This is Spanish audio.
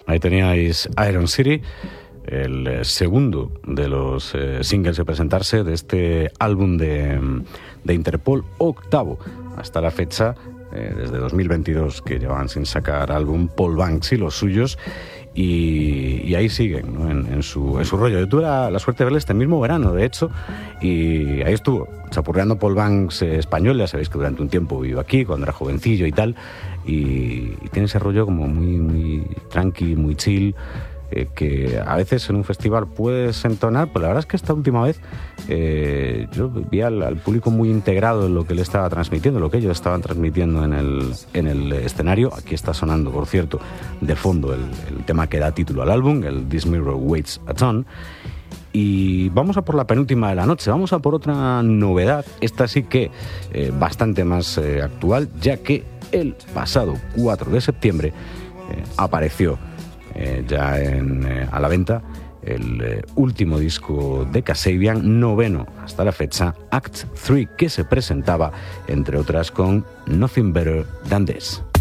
Ahí teníais Iron City, el segundo de los singles de presentarse de este álbum de Interpol, octavo hasta la fecha, desde 2022 que llevaban sin sacar álbum Paul Banks y los suyos, y ahí siguen, ¿no? en su rollo. Yo tuve la suerte de verle este mismo verano, de hecho, y ahí estuvo chapurreando Paul Banks español. Ya sabéis que durante un tiempo vivió aquí, cuando era jovencillo y tal, y tiene ese rollo como muy, muy tranqui, muy chill, que a veces en un festival puedes entonar, pero la verdad es que esta última vez yo vi al público muy integrado en lo que él estaba transmitiendo, lo que ellos estaban transmitiendo en el escenario. Aquí está sonando, por cierto, de fondo el tema que da título al álbum, el This Mirror Weighs a Ton. Y vamos a por la penúltima de la noche, vamos a por otra novedad, esta sí que bastante más actual, ya que el pasado 4 de septiembre apareció ya a la venta el último disco de Kasabian, noveno hasta la fecha, Act 3, que se presentaba, entre otras, con Nothing Better Than This.